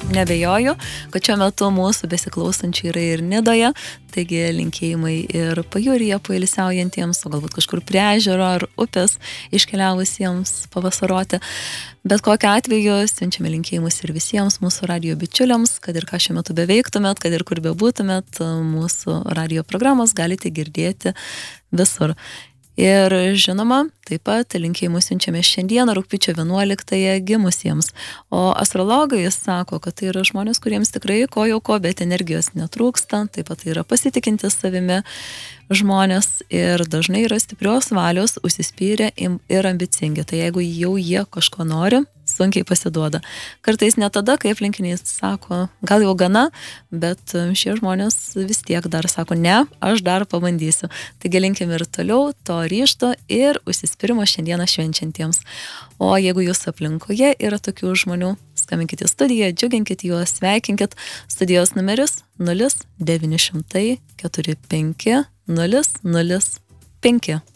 Nebejoju, kad šiuo metu mūsų besiklausančiai yra ir Nidoje, taigi linkėjimai ir pajūryje pailsiaujantiems, o galbūt kažkur prie ežero ar upės iškeliavusiems pavasaroti. Bet kokiu atveju siunčiame linkėjimus ir visiems mūsų radijo bičiuliams, kad ir ką šiuo metu beveiktumėt, kad ir kur bebūtumėt, mūsų radijo programos galite girdėti visur. Ir žinoma, taip pat linkėjimus siunčiame šiandieną rugpjūčio 11-ąją gimusiems. O astrologai sako, kad tai yra žmonės, kuriems tikrai ko, bet energijos netrūksta, taip pat tai yra pasitikintis savimi žmonės ir dažnai yra stiprios valios, užsispyrę ir ambicingi. Tai jeigu jau jie kažko nori, sunkiai pasiduoda. Kartais ne tada, kai aplinkiniai sako, gal jau gana, bet šie žmonės vis tiek dar sako, ne, aš dar pabandysiu. Taigi linkim ir toliau to ryžto ir užsispyrimo šiandieną švenčiantiems. O jeigu jūsų aplinkoje yra tokių žmonių, skambinkite į studiją, džiuginkite juos, sveikinkite. Studijos numeris 0900 45 005.